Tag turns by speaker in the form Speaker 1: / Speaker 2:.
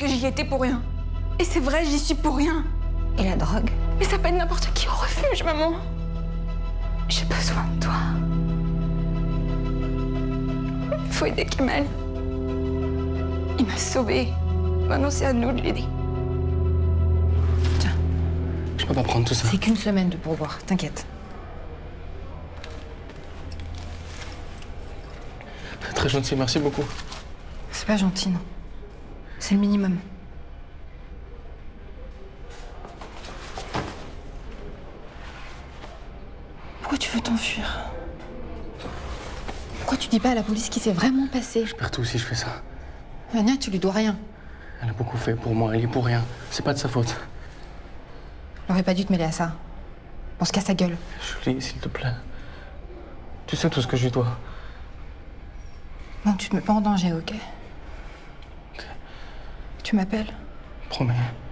Speaker 1: que j'y étais pour rien. Et c'est vrai, j'y suis pour rien.
Speaker 2: Et la drogue?
Speaker 1: Mais ça peine n'importe qui au refuge, maman. J'ai besoin de toi. Il faut aider Kemal. Il m'a sauvée. Maintenant, c'est à nous de l'aider.
Speaker 2: Tiens.
Speaker 3: Je peux pas prendre tout ça.
Speaker 2: C'est qu'une semaine de pourboire, t'inquiète.
Speaker 3: Très gentil, merci beaucoup.
Speaker 2: C'est pas gentil, non. C'est le minimum. Pourquoi tu veux t'enfuir? Pourquoi tu dis pas à la police ce qui s'est vraiment passé?
Speaker 3: Je perds tout si je fais ça.
Speaker 2: Vania, tu lui dois rien.
Speaker 3: Elle a beaucoup fait pour moi, elle y est pour rien. C'est pas de sa faute.
Speaker 2: J'aurais pas dû te mêler à ça. On se casse ta gueule.
Speaker 3: Julie, s'il te plaît. Tu sais tout ce que je lui dois.
Speaker 2: Bon, tu te mets pas en danger, ok?
Speaker 3: Ok.
Speaker 2: Tu m'appelles?
Speaker 3: Promets.